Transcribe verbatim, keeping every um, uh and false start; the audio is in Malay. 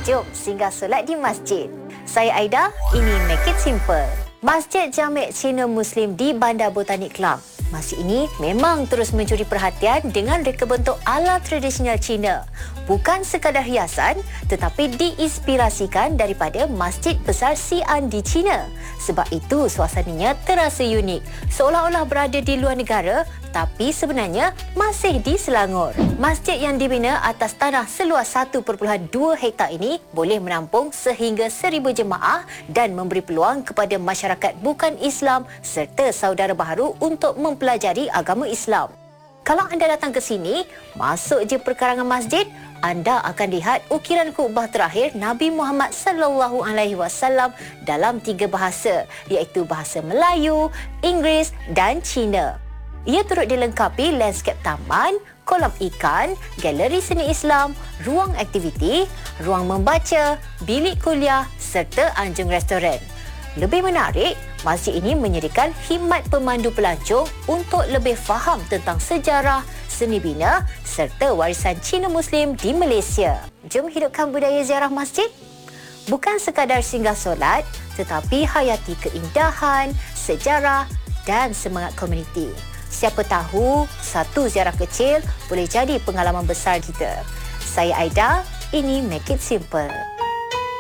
Jom singgah solat di masjid. Saya Aida, ini Make It Simple. Masjid Jamek Cina Muslim di Bandar Botanic Club. Masjid ini memang terus mencuri perhatian dengan reka bentuk ala tradisional Cina. Bukan sekadar hiasan, tetapi diinspirasikan daripada Masjid Besar Xi'an di China. Sebab itu suasananya terasa unik, seolah-olah berada di luar negara tapi sebenarnya masih di Selangor. Masjid yang dibina atas tanah seluas satu perpuluhan dua hektar ini boleh menampung sehingga seribu jemaah dan memberi peluang kepada masyarakat bukan Islam serta saudara baharu untuk mempelajari agama Islam. Kalau anda datang ke sini, masuk je perkarangan masjid, anda akan lihat ukiran khutbah terakhir Nabi Muhammad sallallahu alaihi wasallam dalam tiga bahasa, iaitu bahasa Melayu, Inggeris dan Cina. Ia turut dilengkapi landscape taman, kolam ikan, galeri seni Islam, ruang aktiviti, ruang membaca, bilik kuliah serta anjung restoran. Lebih menarik, masjid ini menyediakan khidmat pemandu pelancong untuk lebih faham tentang sejarah, seni bina serta warisan Cina Muslim di Malaysia. Jom hidupkan budaya ziarah masjid. Bukan sekadar singgah solat, tetapi hayati keindahan, sejarah dan semangat komuniti. Siapa tahu, satu ziarah kecil boleh jadi pengalaman besar kita. Saya Aida, ini Make It Simple.